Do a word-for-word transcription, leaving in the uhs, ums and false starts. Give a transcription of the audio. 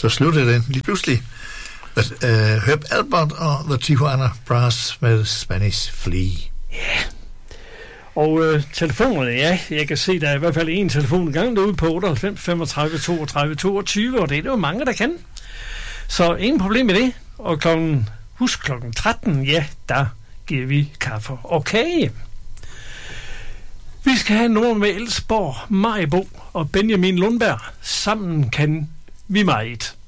så sluttede den lige pludselig. Uh, Herb Alpert og The Tijuana Brass med Spanish Flea. Ja. Og øh, telefonerne, ja, jeg kan se, der er i hvert fald en telefon i gang derude på otteoghalvfems femogtredive toogtredive toogtyve, og det er jo mange, der kan. Så ingen problem med det. Og klokken, husk klokken tretten, ja, der giver vi kaffe og kage. Vi skal have nogen med Elsborg, Maribo og Benjamin Lundberg. Sammen kan vi meget.